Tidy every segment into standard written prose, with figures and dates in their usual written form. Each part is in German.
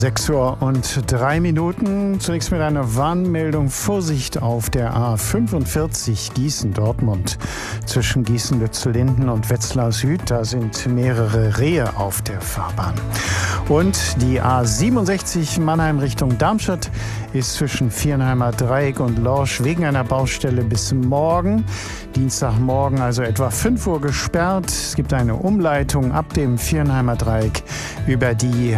6:03 Zunächst mit einer Warnmeldung. Vorsicht auf der A45 Gießen-Dortmund. Zwischen Gießen-Lützellinden und Wetzlar Süd, da sind mehrere Rehe auf der Fahrbahn. Und die A67 Mannheim Richtung Darmstadt ist zwischen Viernheimer Dreieck und Lorsch wegen einer Baustelle bis morgen, Dienstagmorgen, also etwa 5 Uhr gesperrt. Es gibt eine Umleitung ab dem Viernheimer Dreieck über die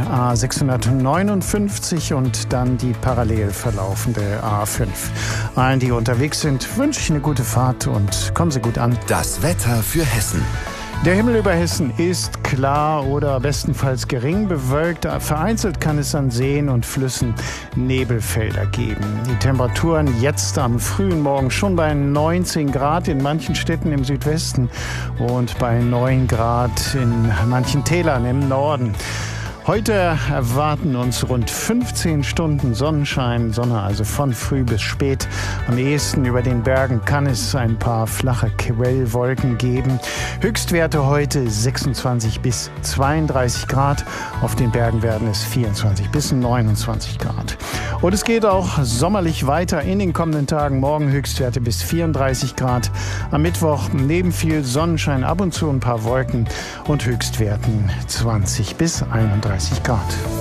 A659 und dann die parallel verlaufende A5. Allen, die unterwegs sind, wünsche ich eine gute Fahrt und kommen Sie gut an. Das Wetter für Hessen. Der Himmel über Hessen ist klar oder bestenfalls gering bewölkt. Vereinzelt kann es an Seen und Flüssen Nebelfelder geben. Die Temperaturen jetzt am frühen Morgen schon bei 19 Grad in manchen Städten im Südwesten und bei 9 Grad in manchen Tälern im Norden. Heute erwarten uns rund 15 Stunden Sonnenschein, Sonne also von früh bis spät. Am ehesten über den Bergen kann es ein paar flache Quellwolken geben. Höchstwerte heute 26 bis 32 Grad. Auf den Bergen werden es 24 bis 29 Grad. Und es geht auch sommerlich weiter in den kommenden Tagen. Morgen Höchstwerte bis 34 Grad. Am Mittwoch neben viel Sonnenschein ab und zu ein paar Wolken und Höchstwerten 20 bis 31 Grad.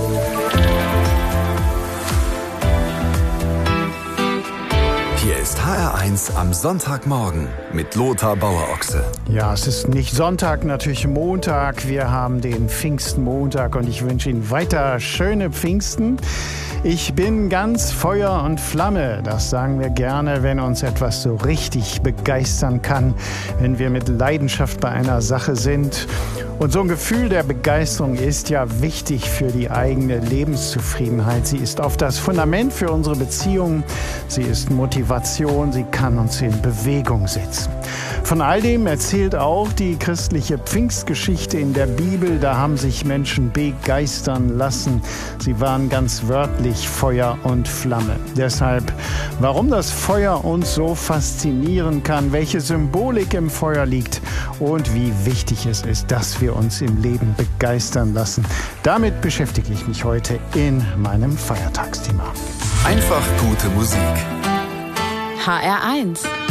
Hier ist HR1 am Sonntagmorgen mit Lothar Bauer-Ochse. Ja, es ist nicht Sonntag, natürlich Montag. Wir haben den Pfingstmontag und ich wünsche Ihnen weiter schöne Pfingsten. Ich bin ganz Feuer und Flamme. Das sagen wir gerne, wenn uns etwas so richtig begeistern kann, wenn wir mit Leidenschaft bei einer Sache sind. Und so ein Gefühl der Begeisterung ist ja wichtig für die eigene Lebenszufriedenheit. Sie ist oft das Fundament für unsere Beziehungen. Sie ist Motivation. Sie kann uns in Bewegung setzen. Von all dem erzählt auch die christliche Pfingstgeschichte in der Bibel. Da haben sich Menschen begeistern lassen. Sie waren ganz wörtlich Feuer und Flamme. Deshalb, warum das Feuer uns so faszinieren kann, welche Symbolik im Feuer liegt und wie wichtig es ist, dass wir uns im Leben begeistern lassen. Damit beschäftige ich mich heute in meinem Feiertagsthema. Einfach gute Musik. HR1